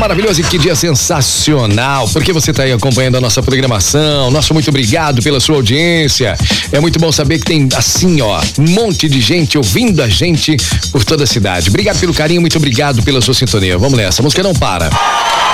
maravilhoso e que dia sensacional, porque você está aí acompanhando a nossa programação. Nosso muito obrigado pela sua audiência. É muito bom saber que tem assim, ó, um monte de gente ouvindo a gente por toda a cidade. Obrigado pelo carinho, muito obrigado pela sua sintonia. Vamos nessa, a música não para.